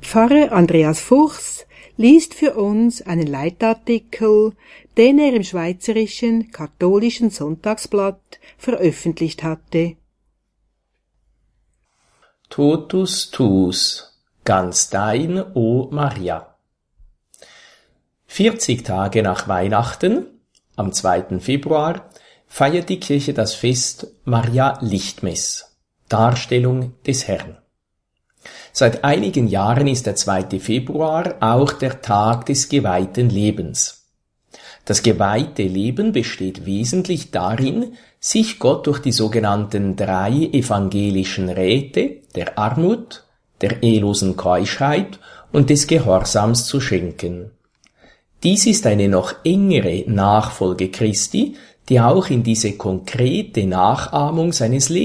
Pfarrer Andreas Fuchs liest für uns einen Leitartikel, den er im Schweizerischen Katholischen Sonntagsblatt veröffentlicht hatte. Totus tuus, ganz dein, o Maria. 40 Tage nach Weihnachten, am 2. Februar, feiert die Kirche das Fest Maria Lichtmess, Darstellung des Herrn. Seit einigen Jahren ist der 2. Februar auch der Tag des geweihten Lebens. Das geweihte Leben besteht wesentlich darin, sich Gott durch die sogenannten 3 evangelischen Räte der Armut, der ehelosen Keuschheit und des Gehorsams zu schenken. Dies ist eine noch engere Nachfolge Christi, die auch in diese konkrete Nachahmung seines Lebens